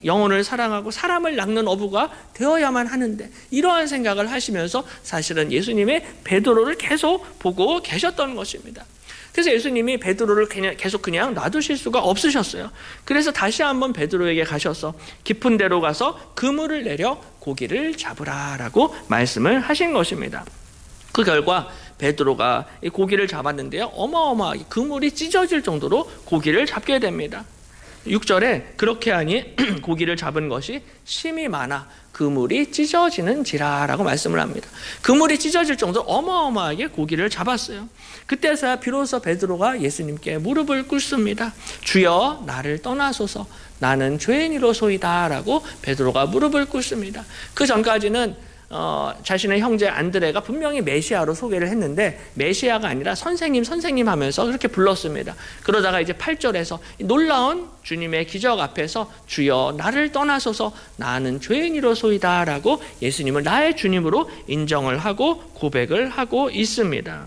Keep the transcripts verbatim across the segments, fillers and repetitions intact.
영혼을 사랑하고 사람을 낚는 어부가 되어야만 하는데, 이러한 생각을 하시면서 사실은 예수님의 베드로를 계속 보고 계셨던 것입니다. 그래서 예수님이 베드로를 그냥 계속 그냥 놔두실 수가 없으셨어요. 그래서 다시 한번 베드로에게 가셔서 깊은 데로 가서 그물을 내려 고기를 잡으라라고 말씀을 하신 것입니다. 그 결과 베드로가 이 고기를 잡았는데요, 어마어마하게 그물이 찢어질 정도로 고기를 잡게 됩니다. 육 절에 그렇게 하니 고기를 잡은 것이 심이 많아 그물이 찢어지는지라 라고 말씀을 합니다. 그물이 찢어질 정도로 어마어마하게 고기를 잡았어요. 그때서야 비로소 베드로가 예수님께 무릎을 꿇습니다. 주여, 나를 떠나소서, 나는 죄인이로소이다 라고 베드로가 무릎을 꿇습니다. 그 전까지는 어, 자신의 형제 안드레가 분명히 메시아로 소개를 했는데 메시아가 아니라 선생님 선생님 하면서 그렇게 불렀습니다. 그러다가 이제 팔 절에서 놀라운 주님의 기적 앞에서 주여, 나를 떠나소서, 나는 죄인이로소이다 라고 예수님을 나의 주님으로 인정을 하고 고백을 하고 있습니다.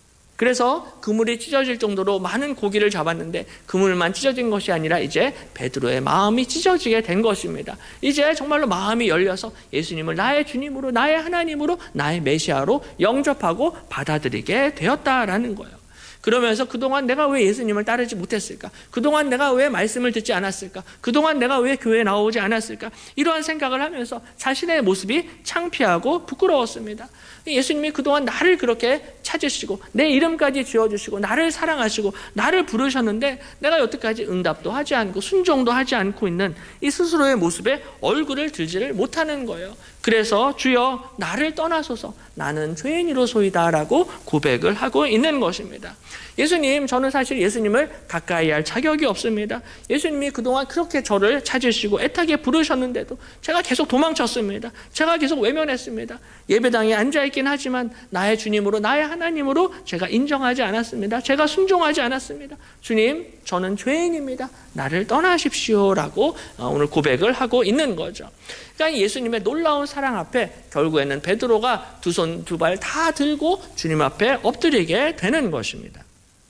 그래서 그물이 찢어질 정도로 많은 고기를 잡았는데 그물만 찢어진 것이 아니라 이제 베드로의 마음이 찢어지게 된 것입니다. 이제 정말로 마음이 열려서 예수님을 나의 주님으로, 나의 하나님으로, 나의 메시아로 영접하고 받아들이게 되었다라는 거예요. 그러면서 그동안 내가 왜 예수님을 따르지 못했을까? 그동안 내가 왜 말씀을 듣지 않았을까? 그동안 내가 왜 교회에 나오지 않았을까? 이러한 생각을 하면서 자신의 모습이 창피하고 부끄러웠습니다. 예수님이 그동안 나를 그렇게 찾으시고 내 이름까지 지어주시고 나를 사랑하시고 나를 부르셨는데 내가 여태까지 응답도 하지 않고 순종도 하지 않고 있는 이 스스로의 모습에 얼굴을 들지를 못하는 거예요. 그래서 주여, 나를 떠나소서, 나는 죄인이로소이다 라고 고백을 하고 있는 것입니다. 예수님, 저는 사실 예수님을 가까이 할 자격이 없습니다. 예수님이 그동안 그렇게 저를 찾으시고 애타게 부르셨는데도 제가 계속 도망쳤습니다. 제가 계속 외면했습니다. 예배당에 앉아있긴 하지만 나의 주님으로, 나의 하나님으로 제가 인정하지 않았습니다. 제가 순종하지 않았습니다. 주님, 저는 죄인입니다. 나를 떠나십시오 라고 오늘 고백을 하고 있는 거죠. 그러니까 예수님의 놀라운 사랑 앞에 결국에는 베드로가 두 손 두 발 다 들고 주님 앞에 엎드리게 되는 것입니다.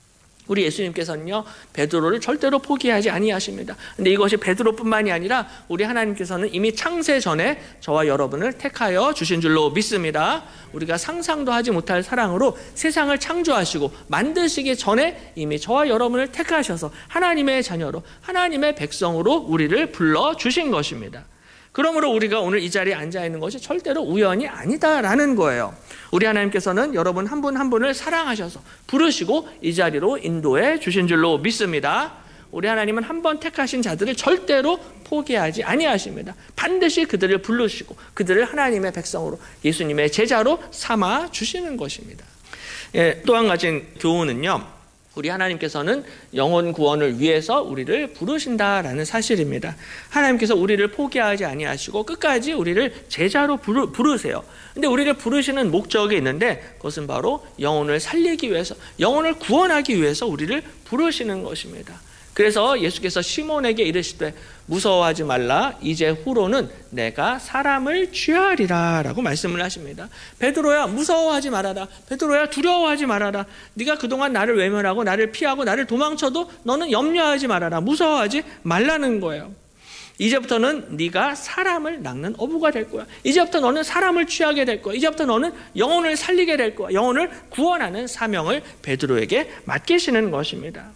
우리 예수님께서는요, 베드로를 절대로 포기하지 아니하십니다. 근데 이것이 베드로뿐만이 아니라 우리 하나님께서는 이미 창세 전에 저와 여러분을 택하여 주신 줄로 믿습니다. 우리가 상상도 하지 못할 사랑으로 세상을 창조하시고 만드시기 전에 이미 저와 여러분을 택하셔서 하나님의 자녀로, 하나님의 백성으로 우리를 불러주신 것입니다. 그러므로 우리가 오늘 이 자리에 앉아있는 것이 절대로 우연이 아니다라는 거예요. 우리 하나님께서는 여러분 한 분 한 분을 사랑하셔서 부르시고 이 자리로 인도해 주신 줄로 믿습니다. 우리 하나님은 한 번 택하신 자들을 절대로 포기하지 아니하십니다. 반드시 그들을 부르시고 그들을 하나님의 백성으로, 예수님의 제자로 삼아 주시는 것입니다. 예, 또 한 가지 교훈은요, 우리 하나님께서는 영혼 구원을 위해서 우리를 부르신다라는 사실입니다. 하나님께서 우리를 포기하지 아니하시고 끝까지 우리를 제자로 부르, 부르세요. 근데 우리를 부르시는 목적이 있는데 그것은 바로 영혼을 살리기 위해서, 영혼을 구원하기 위해서 우리를 부르시는 것입니다. 그래서 예수께서 시몬에게 이르시되 무서워하지 말라, 이제 후로는 내가 사람을 취하리라 라고 말씀을 하십니다. 베드로야, 무서워하지 말아라. 베드로야, 두려워하지 말아라. 네가 그동안 나를 외면하고 나를 피하고 나를 도망쳐도 너는 염려하지 말아라. 무서워하지 말라는 거예요. 이제부터는 네가 사람을 낚는 어부가 될 거야. 이제부터 너는 사람을 취하게 될 거야. 이제부터 너는 영혼을 살리게 될 거야. 영혼을 구원하는 사명을 베드로에게 맡기시는 것입니다.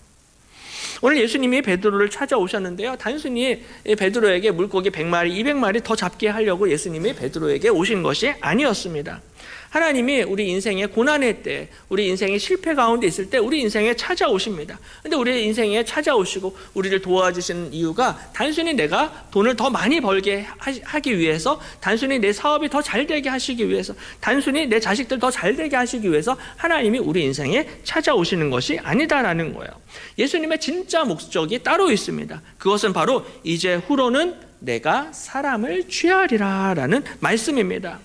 오늘 예수님이 베드로를 찾아오셨는데요, 단순히 베드로에게 물고기 백 마리, 이백 마리 더 잡게 하려고 예수님이 베드로에게 오신 것이 아니었습니다. 하나님이 우리 인생의 고난의 때, 우리 인생의 실패 가운데 있을 때 우리 인생에 찾아오십니다. 근데 우리 인생에 찾아오시고 우리를 도와주시는 이유가 단순히 내가 돈을 더 많이 벌게 하기 위해서, 단순히 내 사업이 더 잘 되게 하시기 위해서, 단순히 내 자식들 더 잘 되게 하시기 위해서 하나님이 우리 인생에 찾아오시는 것이 아니다라는 거예요. 예수님의 진짜 목적이 따로 있습니다. 그것은 바로 이제 후로는 내가 사람을 취하리라 라는 말씀입니다.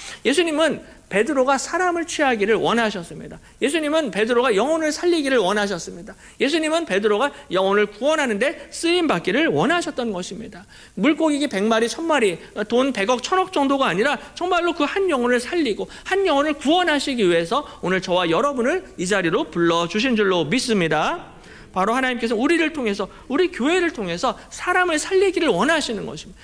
예수님은 베드로가 사람을 취하기를 원하셨습니다. 예수님은 베드로가 영혼을 살리기를 원하셨습니다. 예수님은 베드로가 영혼을 구원하는데 쓰임받기를 원하셨던 것입니다. 물고기 백 마리, 천 마리, 돈 백억, 천억 정도가 아니라 정말로 그 한 영혼을 살리고 한 영혼을 구원하시기 위해서 오늘 저와 여러분을 이 자리로 불러주신 줄로 믿습니다. 바로 하나님께서 우리를 통해서, 우리 교회를 통해서 사람을 살리기를 원하시는 것입니다.